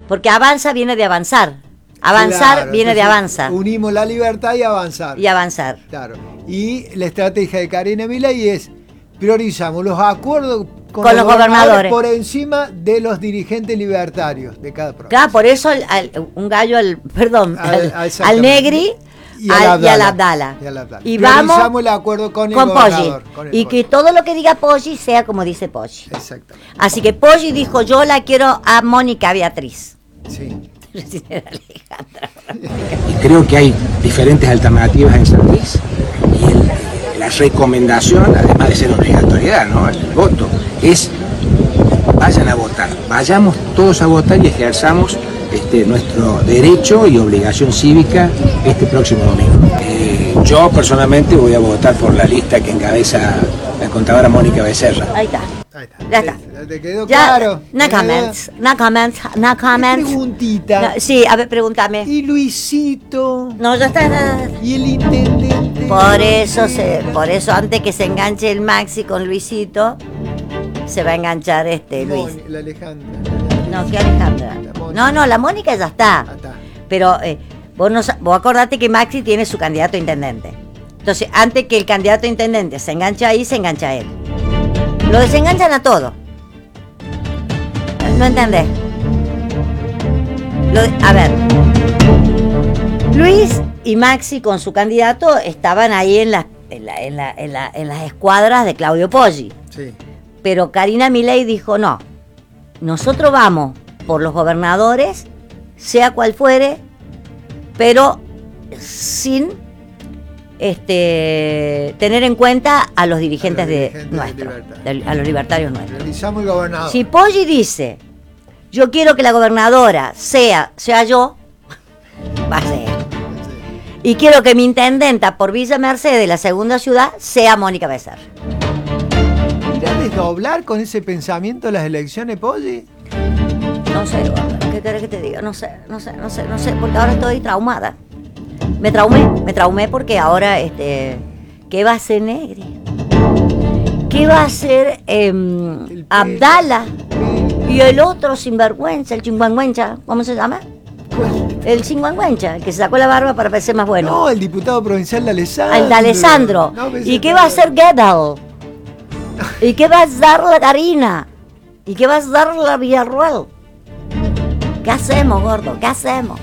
Porque avanza viene de avanzar. Avanzar Claro, viene de entonces, avanza. unimos la libertad y avanzar. Y avanzar. Claro. Y la estrategia de Karina Milei es priorizamos los acuerdos con los gobernadores por encima de los dirigentes libertarios de cada provincia. Claro, por eso un gallo al Negri y al Abdala. Y priorizamos vamos el acuerdo con el Poggi. gobernador. Y que todo lo que diga Poggi sea como dice Poggi. Exactamente. Así que Poggi dijo, yo la quiero a Mónica Beatriz. Sí. Y creo que hay diferentes alternativas en San Luis y la recomendación, además de ser obligatoriedad, ¿no? El voto, es vayan a votar, vayamos todos a votar y ejerzamos nuestro derecho y obligación cívica este próximo domingo. Yo personalmente voy a votar por la lista que encabeza la contadora Mónica Becerra. Ahí está. Ahí está. Ya está. ¿Te quedó Ya, claro? No comments. Preguntita. No, sí, a ver, pregúntame. ¿Y Luisito? No, ya está. ¿Y el intendente? Por eso antes que se enganche el Maxi con Luisito, se va a enganchar Luis. La Alejandra. No, ¿qué Alejandra? No, la Mónica ya está. Pero vos acordate que Maxi tiene su candidato a intendente. Entonces, antes que el candidato a intendente se enganche ahí, se engancha él. Lo desenganchan a todo. ¿No entendés? A ver. Luis y Maxi con su candidato estaban ahí en las escuadras de Claudio Poggi. Sí. Pero Karina Milei dijo, no, nosotros vamos por los gobernadores, sea cual fuere, pero sin tener en cuenta a los dirigentes nuestros, a los libertarios nuestros. Realizamos el gobernador. Si Poggi dice, yo quiero que la gobernadora sea yo, va a ser. Y quiero que mi intendenta por Villa Mercedes, la segunda ciudad, sea Mónica Becerra. ¿Irá a desdoblar con ese pensamiento las elecciones, Poggi? No sé, ¿qué querés que te diga? No sé, porque ahora estoy traumada. Me traumé porque ahora, ¿qué va a hacer Negri? ¿Qué va a hacer Abdala? Y el otro sinvergüenza, el chingüengüencha, ¿cómo se llama? El chingüengüencha, el que se sacó la barba para parecer más bueno. No, el diputado provincial de Alessandro. El de Alessandro. No, ¿Y qué va a hacer Guedel? ¿Y qué va a dar la Karina? ¿Y qué va a dar la Villarruel? ¿Qué hacemos, gordo? ¿Qué hacemos?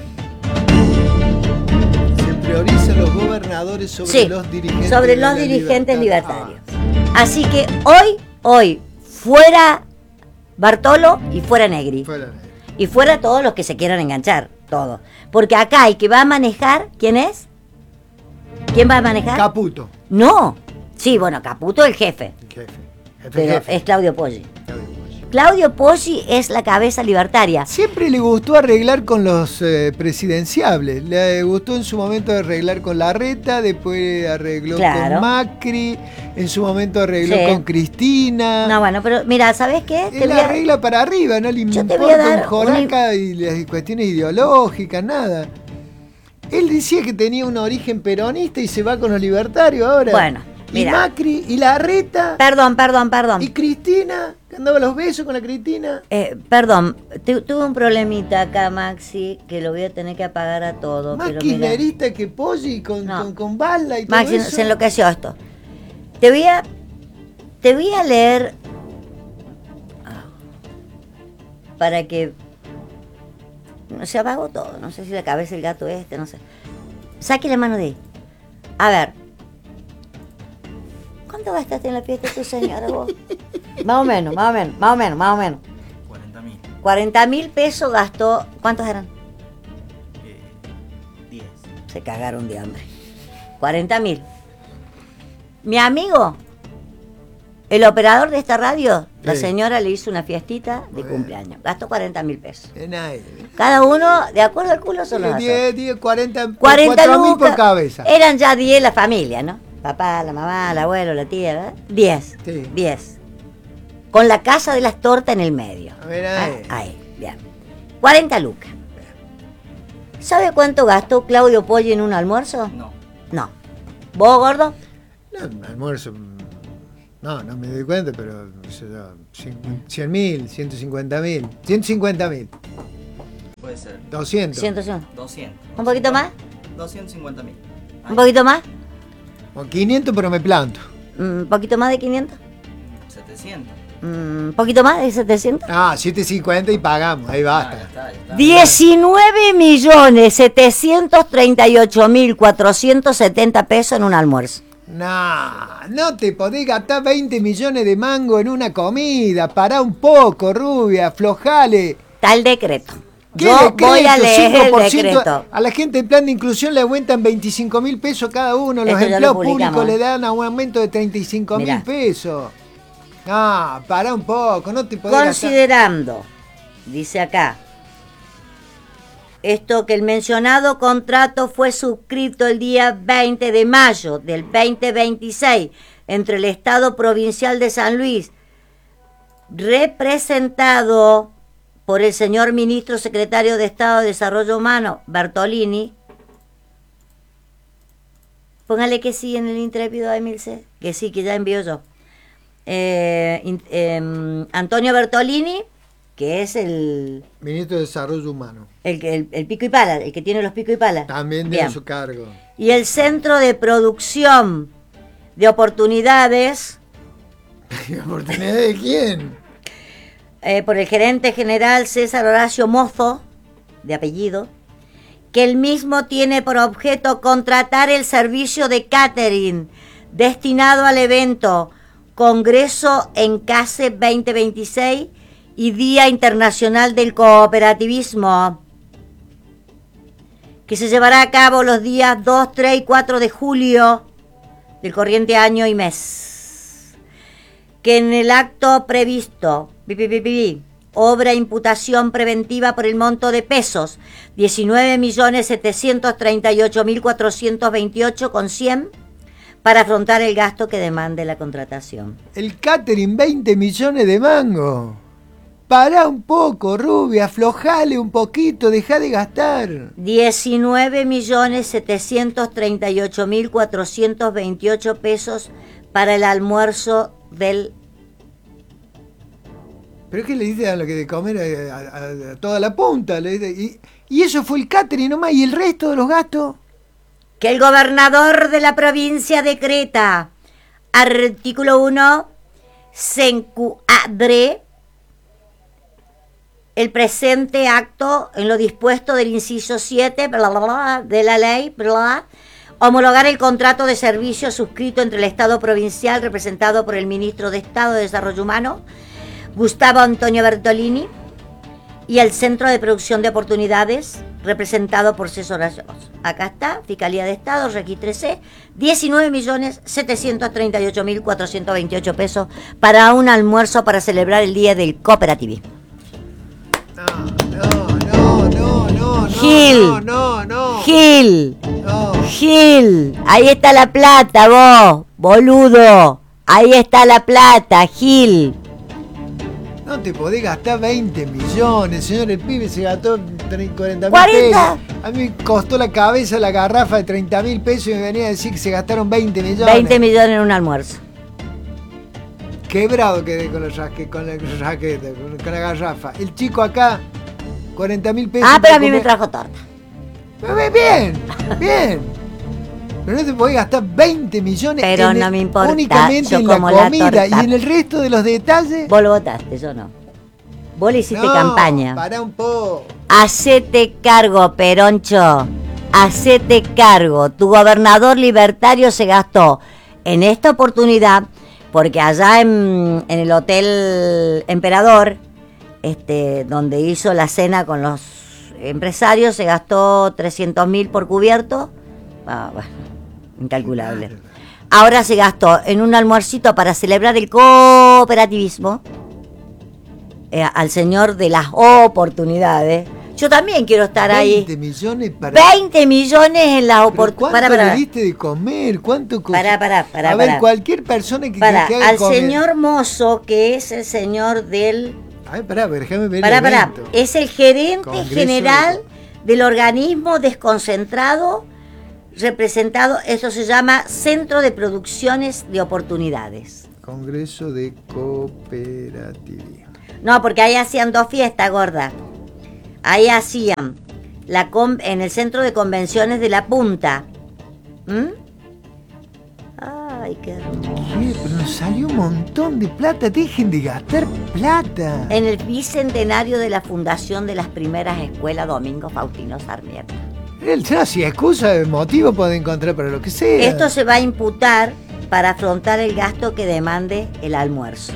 Se priorizan los gobernadores sobre los dirigentes. Sobre los dirigentes libertarios. Así que hoy, fuera Bartolo y fuera Negri. Y fuera todos los que se quieran enganchar, todos. Porque acá el que va a manejar, ¿quién es? ¿Quién va a manejar? Caputo. No. Sí, bueno, Caputo es el jefe. Pero es Claudio Poggi. Claudio Poggi es la cabeza libertaria. Siempre le gustó arreglar con los presidenciables. Le gustó en su momento arreglar con Larreta, después arregló con Macri, en su momento arregló con Cristina. No, bueno, pero mira, ¿sabes qué? Él arregla para arriba, no le importa un joraca y las cuestiones ideológicas, nada. Él decía que tenía un origen peronista y se va con los libertarios ahora. Bueno, mira. Y Macri, y Larreta. Perdón. Y Cristina, que andaba a los besos con la Cristina. Perdón, tuve un problemita acá, Maxi, que lo voy a tener que apagar a todo. Más pero kirchnerista que Poggi con bala y todo Maxi, eso. se enloqueció esto. Te voy a leer para que se apagó todo. No sé si la cabeza del gato no sé. Saque la mano de ahí. A ver. ¿Cuánto gastaste en la fiesta de tu señora vos? Más o menos. 40.000. 40.000 pesos gastó. ¿Cuántos eran? 10. Se cagaron de hambre. 40.000. Mi amigo, el operador de esta radio, la señora le hizo una fiestita de cumpleaños. Gastó 40.000 pesos. Cada uno, de acuerdo al culo, son los 10, 40 4.000 por cabeza. Eran ya 10 la familia, ¿no? Papá, la mamá, el abuelo, la tía, ¿verdad? 10. Sí. 10. Con la casa de las tortas en el medio. A ver, ahí. Ahí, bien. 40 lucas. ¿Sabe cuánto gastó Claudio Poggi en un almuerzo? No. ¿Vos, gordo? No, almuerzo. No me doy cuenta, pero 100.000, 150.000. 150.000. puede ser. 200. 200. ¿Un poquito más? 250.000. ¿Un poquito más? O 500, pero me planto. ¿Un poquito más de 500? 700. ¿Un poquito más de 700? Ah, 750 y pagamos, ahí basta. Ya está. 19.738.470 pesos en un almuerzo. No te podés gastar 20 millones de mango en una comida. Pará un poco, rubia, aflojale. Está el decreto. ¿Qué Yo decreto? voy a leer el 5%. decreto. A la gente del plan de inclusión le aumentan 25.000 pesos cada uno. Los Esto ya lo empleados publicamos, públicos le dan un aumento de 35.000 Mirá. pesos. Pará un poco, no te podés gastar. Considerando, dice acá, esto que el mencionado contrato fue suscrito el día 20 de mayo del 2026 entre el Estado Provincial de San Luis, representado por el señor Ministro Secretario de Estado de Desarrollo Humano, Bertolini. Póngale que sí en el intrépido de Emilce, que sí, que ya envió yo. Antonio Bertolini, que es el Ministro de Desarrollo Humano. el pico y pala, el que tiene los pico y pala. También Bien. de su cargo. Y el Centro de Producción de Oportunidades, ¿Oportunidad de quién? por el gerente general César Horacio Mozo, de apellido, que el mismo tiene por objeto contratar el servicio de catering destinado al evento Congreso Encase 2026 y Día Internacional del Cooperativismo, que se llevará a cabo los días 2, 3 y 4 de julio del corriente año y mes. Que en el acto previsto, obra imputación preventiva por el monto de pesos 19.738.428,100 para afrontar el gasto que demande la contratación. El catering, 20 millones de mango. Pará un poco, rubia, aflojale un poquito, dejá de gastar. 19.738.428 pesos para el almuerzo del... Pero es que le dice a lo que de comer a toda la punta. Y eso fue el catering nomás, y el resto de los gastos. Que el gobernador de la provincia decreta, artículo 1, se encuadre el presente acto en lo dispuesto del inciso 7 de la ley, homologar el contrato de servicio suscrito entre el Estado provincial representado por el ministro de Estado de Desarrollo Humano, Gustavo Antonio Bertolini, y el Centro de Producción de Oportunidades, representado por César Horacio. Acá está, Fiscalía de Estado, regístrese, 19.738.428 pesos para un almuerzo para celebrar el Día del Cooperativismo. No. Gil. No. Gil. No. Gil. Ahí está la plata, vos, boludo. Ahí está la plata, Gil. No te podés gastar 20 millones, señor. El pibe se gastó 40.000 ¿40? pesos. A mí me costó la cabeza la garrafa de 30.000 pesos y me venía a decir que se gastaron 20 millones. 20 millones en un almuerzo. Quebrado quedé con la raqueta, con la garrafa. El chico acá, 40.000 pesos. Ah, pero a mí me trajo torta. Bien. Pero no te podés gastar 20 millones Pero no me importa, únicamente yo en la como la comida. torta. Y en el resto de los detalles. Vos lo votaste, yo no. Vos le hiciste No, campaña. Pará un poco. Hacete cargo, Peroncho. Hacete cargo. Tu gobernador libertario se gastó en esta oportunidad, porque allá en el Hotel Emperador, donde hizo la cena con los empresarios, se gastó 300.000 por cubierto. Bueno, incalculable. Ahora se gastó en un almuercito para celebrar el cooperativismo al señor de las oportunidades. Yo también quiero estar 20 ahí. millones para... 20 millones en las oportunidades. ¿Cuánto le diste de comer? ¿Cuánto Pará. A ver, cualquier persona que haga Al comer. señor Mozo, que es el señor del... A ver, pará, déjame ver el Pará. evento. Es el gerente Congreso general del organismo desconcentrado representado, eso se llama Centro de Producciones de Oportunidades. Congreso de Cooperativismo. No, porque ahí hacían 2 fiestas, gorda. Ahí hacían en el centro de convenciones de La Punta. Ay, qué hermoso. Pero nos salió un montón de plata. Dejen de gastar plata. En el bicentenario de la fundación de las primeras escuelas Domingo Faustino Sarmiento. Si excusa, motivo puede encontrar para lo que sea. Esto se va a imputar para afrontar el gasto que demande el almuerzo.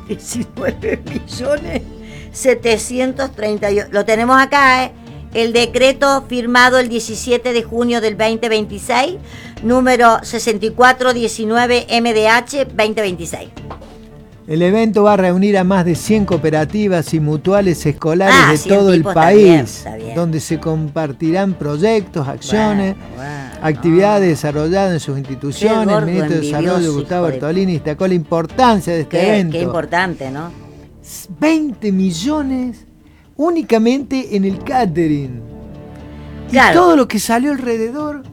19.738.000. Lo tenemos acá, el decreto firmado el 17 de junio del 2026, número 6419 MDH 2026. El evento va a reunir a más de 100 cooperativas y mutuales escolares de todo el país, donde se compartirán proyectos, acciones, actividades desarrolladas en sus instituciones. El ministro de Desarrollo, Gustavo Bertolini, destacó la importancia de este evento. Qué importante, ¿no? 20 millones únicamente en el catering. Claro. Y todo lo que salió alrededor.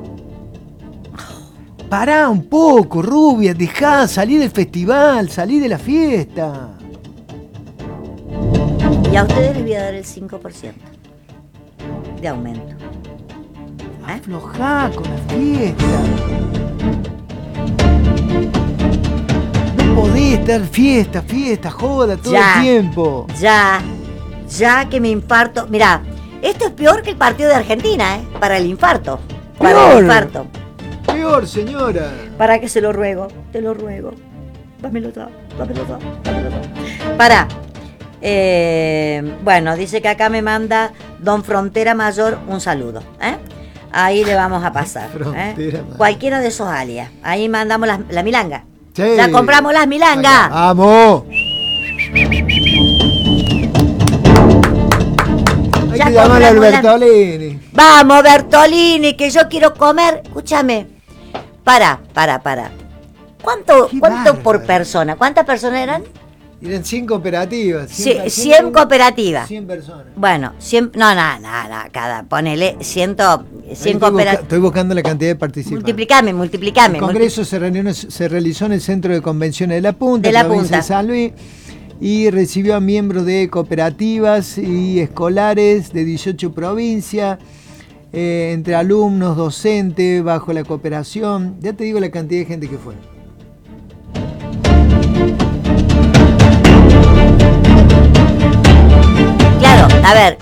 Pará un poco, rubia, dejá salir del festival, salir de la fiesta. Y a ustedes les voy a dar el 5% de aumento. Aflojá con la fiesta. No podés estar fiesta, joda todo el tiempo. Ya que me infarto. Mirá, esto es peor que el partido de Argentina, para el infarto. Para el infarto. Peor, señora. ¿Para qué se lo ruego? Te lo ruego. Dámelo todo. Pará. Bueno, dice que acá me manda Don Frontera Mayor un saludo. Ahí le vamos a pasar. Cualquiera de esos alias. Ahí mandamos la milanga. Sí. Ya compramos las milangas. ¡Vamos! Hay que llamar al Bertolini. Vamos, Bertolini, que yo quiero comer. Escúchame. Para. ¿Cuánto por persona? ¿Cuántas personas eran? Eran 100 cooperativas. 100 cooperativas. 100 personas. Bueno, 100, no, ponele 100 cooperativas. Estoy buscando la cantidad de participantes. Multiplicame. El congreso se realizó en el Centro de Convenciones de La Punta, provincia de San Luis, y recibió a miembros de cooperativas y escolares de 18 provincias, entre alumnos, docentes, bajo la cooperación. Ya te digo la cantidad de gente que fue. Claro, a ver,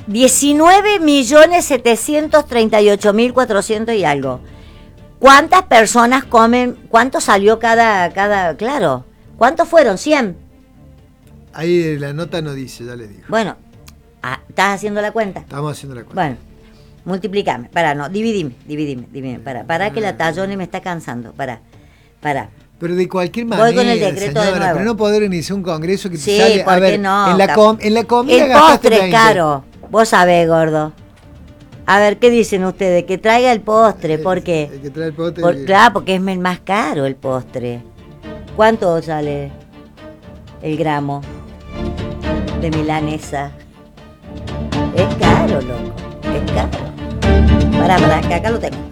19.738.400 y algo. ¿Cuántas personas comen? ¿Cuánto salió cada? Claro. ¿Cuántos fueron? 100. Ahí la nota no dice, ya le digo. Bueno, ¿estás haciendo la cuenta? Estamos haciendo la cuenta. Bueno, multiplicame. Dividime. Para que la Tallone me está cansando. Para. Pero de cualquier manera, voy con el decreto, señora, de nuevo. Pero no poder iniciar un congreso que te sí, sale. A ver, no, en la comida el postre es caro. Vos sabés, gordo. A ver, ¿qué dicen ustedes? Que traiga el postre, ¿por qué? El que trae el postre. Claro, porque es el más caro el postre. ¿Cuánto sale el gramo de milanesa? Es caro, loco. Es caro. Pará, que acá lo tengo.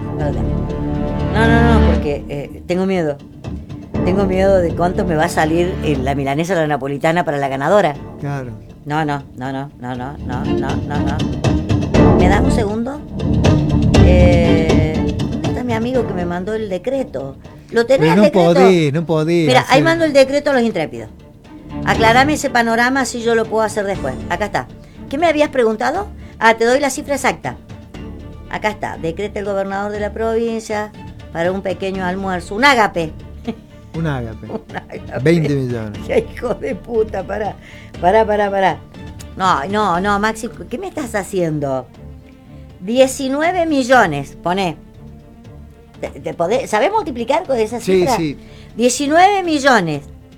No, porque tengo miedo. Tengo miedo de cuánto me va a salir la milanesa o la napolitana para la ganadora. Claro. No. ¿Me das un segundo? ¿Dónde está mi amigo que me mandó el decreto? ¿Lo tenés el decreto? No podés. Mira, ahí mando el decreto a los intrépidos. Aclarame ese panorama, así yo lo puedo hacer después. Acá está. ¿Qué me habías preguntado? Te doy la cifra exacta. Acá está. Decreta el gobernador de la provincia para un pequeño almuerzo. Un ágape. Un ágape. 20 millones. ¡Qué hijo de puta! Pará. No, Maxi, ¿qué me estás haciendo? 19 millones, poné. ¿Sabés multiplicar con esa cifra? Sí. 19 millones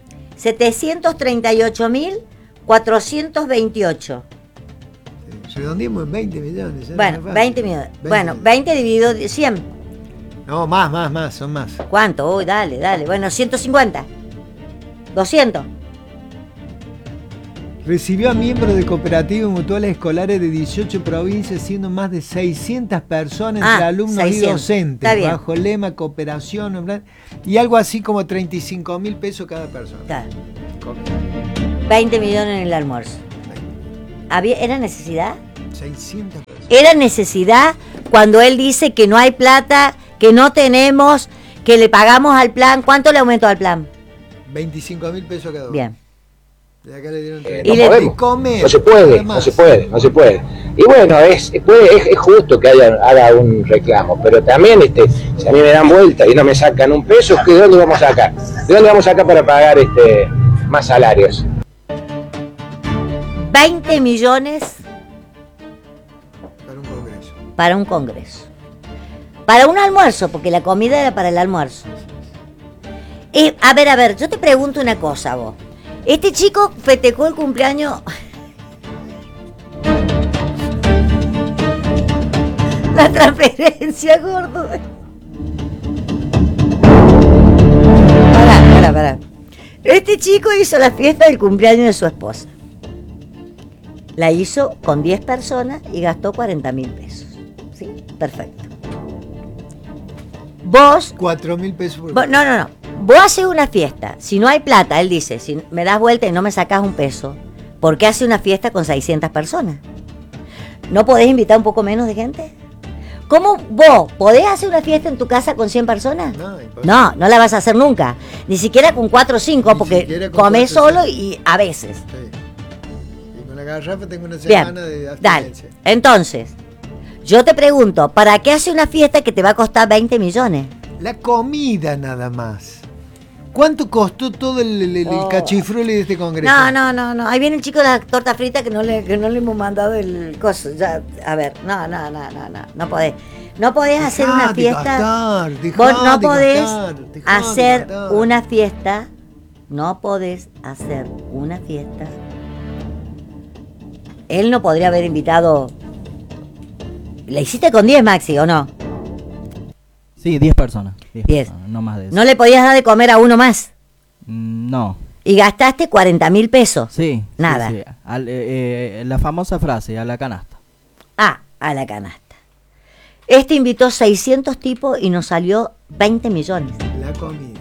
738.428. Redondeamos en 20 millones. Bueno, 20 millones. Bueno, 20 dividido 100. No, más, son más. ¿Cuánto? Uy, dale. Bueno, 150. 200. Recibió a miembros de cooperativas mutuales escolares de 18 provincias, siendo más de 600 personas entre alumnos 600. Y docentes, bajo el lema cooperación, y algo así como 35.000 pesos cada persona. Claro. 20 millones en el almuerzo. ¿Era necesidad? 600. Era necesidad cuando él dice que no hay plata, que no tenemos, que le pagamos al plan. ¿Cuánto le aumentó al plan? 25.000 pesos cada uno. Bien. De acá le dieron No podemos. comer, No se puede. Y bueno, es justo que haga un reclamo, pero también si a mí me dan vuelta y no me sacan un peso, ¿de dónde vamos a sacar? ¿De dónde vamos a sacar para pagar más salarios? 20 millones para un congreso. Para un congreso. Para un almuerzo, porque la comida era para el almuerzo. A ver, yo te pregunto una cosa, vos. Este chico festejó el cumpleaños. La transferencia, gordo. Pará. Este chico hizo la fiesta del cumpleaños de su esposa. La hizo con 10 personas y gastó 40.000 pesos. Sí, perfecto. Vos... 4.000 pesos por No. Vos haces una fiesta, si no hay plata, él dice, si me das vuelta y no me sacás un peso, ¿por qué hace una fiesta con 600 personas? ¿No podés invitar un poco menos de gente? ¿Cómo vos podés hacer una fiesta en tu casa con 100 personas? No la vas a hacer nunca. Ni siquiera con 4 o 5, porque comés solo y a veces. Sí. Y con la garrafa tengo una semana de abstinencia. Dale. Entonces, yo te pregunto, ¿para qué hace una fiesta que te va a costar 20 millones? La comida nada más. ¿Cuánto costó todo el cachifruli de este congreso? No. Ahí viene el chico de la torta frita que no le hemos mandado el coso. Ya, a ver, no podés. No podés hacer una fiesta. Vos no podés hacer una fiesta. No podés hacer una fiesta. Él no podría haber invitado. ¿La hiciste con 10, Maxi, o no? Sí, 10 personas. 10 personas, no más de eso. ¿No le podías dar de comer a uno más? No. Y gastaste 40.000 pesos. Sí. Nada. Sí. La famosa frase, a la canasta. A la canasta. Este invitó 600 tipos y nos salió 20 millones. La comida.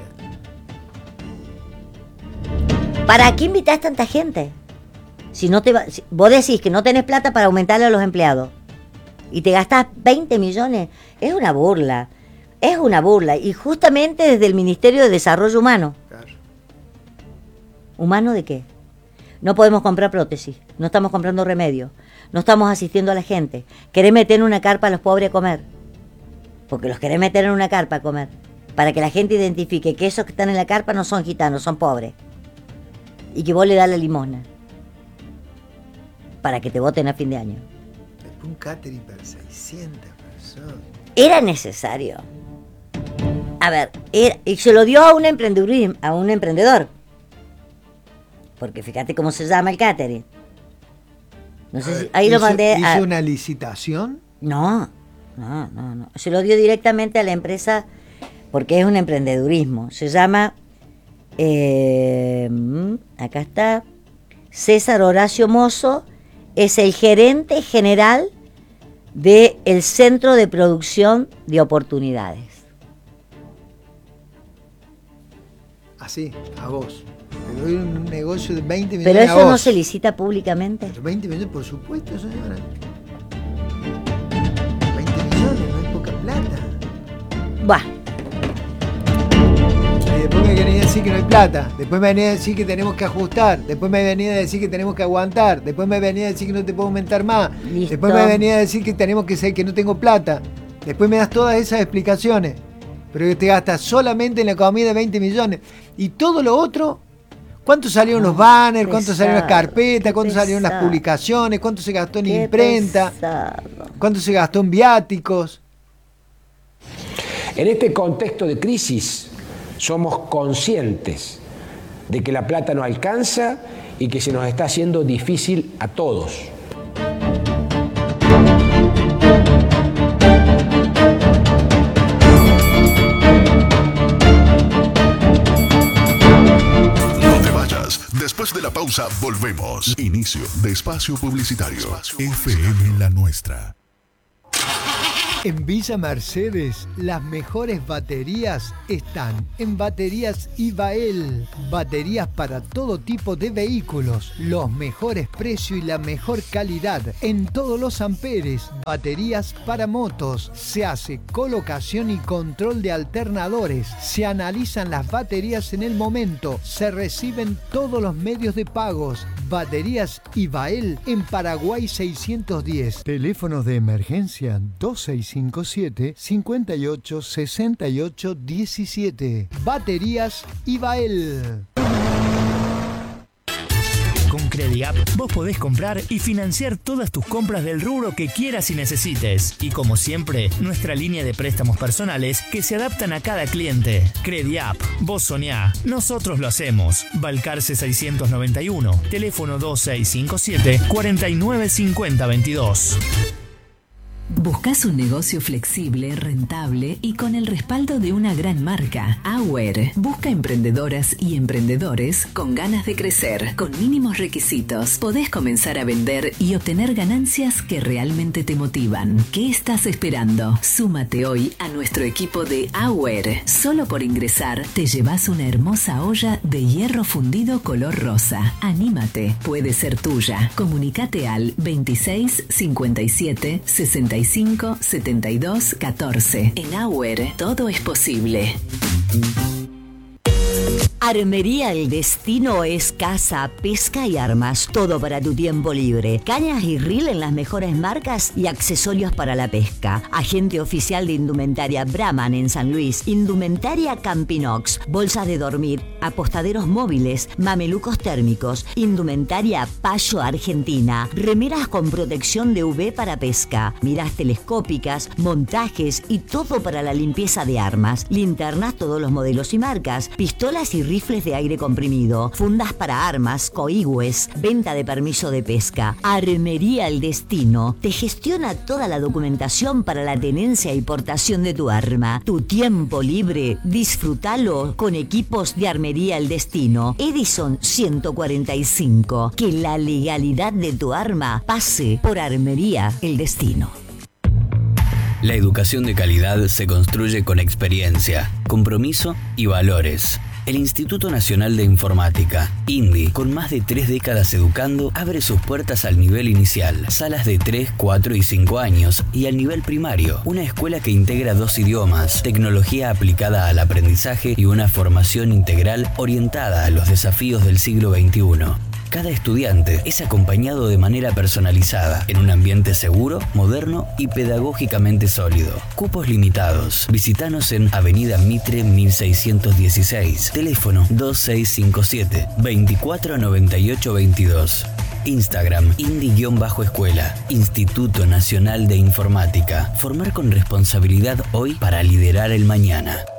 ¿Para qué invitás tanta gente? Si vos decís que no tenés plata para aumentarle a los empleados y te gastás 20 millones, es una burla. Es una burla, y justamente desde el Ministerio de Desarrollo Humano. Claro. ¿Humano de qué? No podemos comprar prótesis, no estamos comprando remedios, no estamos asistiendo a la gente. Querés meter en una carpa a los pobres a comer, porque los querés meter en una carpa a comer, para que la gente identifique que esos que están en la carpa no son gitanos, son pobres, y que vos le das la limosna, para que te voten a fin de año. Después un catering para 600 personas. Era necesario. A ver, y se lo dio a un emprendedor. Porque fíjate cómo se llama el catering. No sé si ahí lo mandé ¿Hizo una licitación? No. Se lo dio directamente a la empresa porque es un emprendedurismo. Se llama, acá está, César Horacio Mozo, es el gerente general del Centro de Producción de Oportunidades. Así, a vos. Te doy un negocio de 20 millones. Pero eso a vos. no se licita públicamente. Pero 20 millones, por supuesto, señora. 20 millones, no es poca plata. Buah. Y después me venía a decir que no hay plata. Después me venía a decir que tenemos que ajustar. Después me venía a decir que tenemos que aguantar. Después me venía a decir que no te puedo aumentar más. Listo. Después me venía a decir que tenemos que ser, que no tengo plata. Después me das todas esas explicaciones. Pero que te gastas solamente en la comida 20 millones. Y todo lo otro, ¿cuánto salieron los banners? ¿Cuánto salieron las carpetas? ¿Cuánto salieron las publicaciones? ¿Cuánto se gastó en imprenta? ¿Cuánto se gastó en viáticos? En este contexto de crisis, somos conscientes de que la plata no alcanza y que se nos está haciendo difícil a todos. Después de la pausa, volvemos. Inicio de espacio publicitario. FM La Nuestra. En Villa Mercedes, las mejores baterías están en Baterías Ibael. Baterías para todo tipo de vehículos, los mejores precios y la mejor calidad en todos los amperes. Baterías para motos, se hace colocación y control de alternadores, se analizan las baterías en el momento, se reciben todos los medios de pagos. Baterías Ibael en Paraguay 610. Teléfonos de emergencia 2657-586817. Baterías Ibael. Con CrediApp vos podés comprar y financiar todas tus compras del rubro que quieras y necesites. Y como siempre, nuestra línea de préstamos personales que se adaptan a cada cliente. CrediApp, vos soñá, nosotros lo hacemos. Balcarce 691, teléfono 2657 495022. ¿Buscas un negocio flexible, rentable y con el respaldo de una gran marca? Auer busca emprendedoras y emprendedores con ganas de crecer, con mínimos requisitos. Podés comenzar a vender y obtener ganancias que realmente te motivan. ¿Qué estás esperando? Súmate hoy a nuestro equipo de Auer. Solo por ingresar te llevas una hermosa olla de hierro fundido color rosa. Anímate, puede ser tuya. Comunicate al 26 57 65 72 14. En Auer todo es posible. Armería El Destino es caza, pesca y armas. Todo para tu tiempo libre. Cañas y reel en las mejores marcas y accesorios para la pesca. Agente oficial de Indumentaria Brahman en San Luis. Indumentaria Campinox. Bolsas de dormir. Apostaderos móviles. Mamelucos térmicos. Indumentaria Payo Argentina. Remeras con protección de UV para pesca. Miras telescópicas. Montajes y todo para la limpieza de armas. Linternas todos los modelos y marcas. Pistolas y rifles de aire comprimido, fundas para armas, coigües, venta de permiso de pesca. Armería El Destino te gestiona toda la documentación para la tenencia y portación de tu arma. Tu tiempo libre, disfrútalo con equipos de Armería El Destino. Edison 145. Que la legalidad de tu arma pase por Armería El Destino. La educación de calidad se construye con experiencia, compromiso y valores. El Instituto Nacional de Informática, INDI, con más de 3 décadas educando, abre sus puertas al nivel inicial, salas de 3, 4 y 5 años, y al nivel primario, una escuela que integra 2 idiomas, tecnología aplicada al aprendizaje y una formación integral orientada a los desafíos del siglo XXI. Cada estudiante es acompañado de manera personalizada, en un ambiente seguro, moderno y pedagógicamente sólido. Cupos limitados. Visítanos en Avenida Mitre 1616. Teléfono 2657 249822. Instagram Indi-Escuela. Instituto Nacional de Informática. Formar con responsabilidad hoy para liderar el mañana.